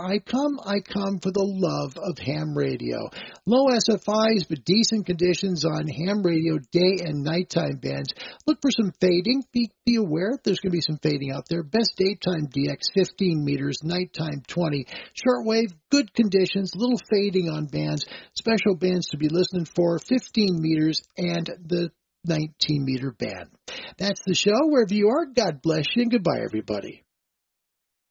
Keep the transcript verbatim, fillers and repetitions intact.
I come, I come for the love of ham radio. Low S F Is, but decent conditions on ham radio day and nighttime bands. Look for some fading. Be, be aware there's going to be some fading out there. Best daytime D X, fifteen meters, nighttime twenty. Shortwave, good conditions, little fading on bands. Special bands to be listening for, fifteen meters and the nineteen meter band. That's the show. Wherever you are, God bless you and goodbye, everybody.